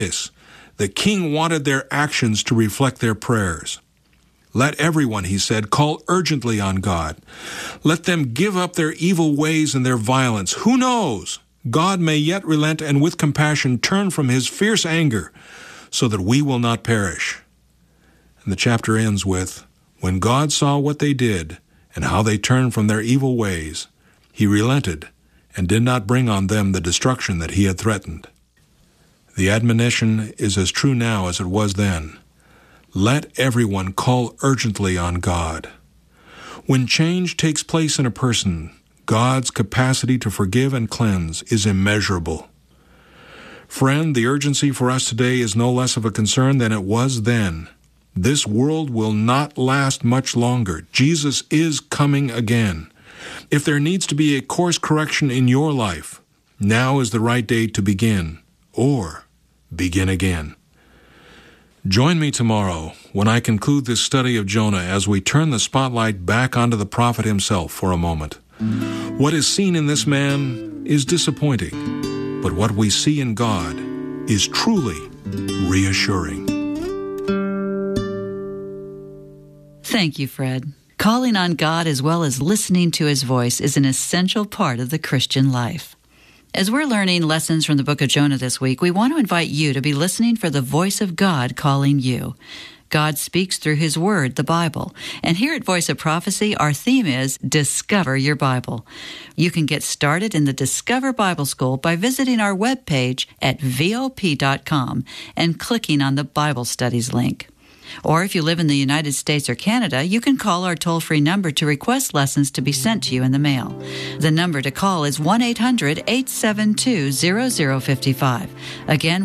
The king wanted their actions to reflect their prayers. Let everyone, he said, call urgently on God. Let them give up their evil ways and their violence. Who knows? God may yet relent and with compassion turn from his fierce anger so that we will not perish. And the chapter ends with, when God saw what they did and how they turned from their evil ways, he relented and did not bring on them the destruction that he had threatened. The admonition is as true now as it was then. Let everyone call urgently on God. When change takes place in a person, God's capacity to forgive and cleanse is immeasurable. Friend, the urgency for us today is no less of a concern than it was then. This world will not last much longer. Jesus is coming again. If there needs to be a course correction in your life, now is the right day to begin, or begin again. Join me tomorrow when I conclude this study of Jonah as we turn the spotlight back onto the prophet himself for a moment. What is seen in this man is disappointing, but what we see in God is truly reassuring. Thank you, Fred. Calling on God as well as listening to his voice is an essential part of the Christian life. As we're learning lessons from the book of Jonah this week, we want to invite you to be listening for the voice of God calling you. God speaks through his word, the Bible. And here at Voice of Prophecy, our theme is Discover Your Bible. You can get started in the Discover Bible School by visiting our webpage at VOP.com and clicking on the Bible Studies link. Or if you live in the United States or Canada, you can call our toll-free number to request lessons to be sent to you in the mail. The number to call is 1-800-872-0055. Again,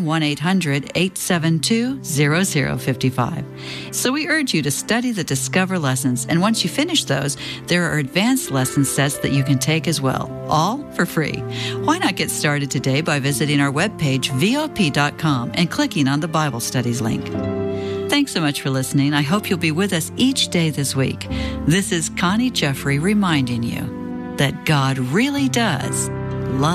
1-800-872-0055. So we urge you to study the Discover lessons, and once you finish those, there are advanced lesson sets that you can take as well, all for free. Why not get started today by visiting our webpage, VOP.com, and clicking on the Bible Studies link. Thanks so much for listening. I hope you'll be with us each day this week. This is Connie Jeffrey reminding you that God really does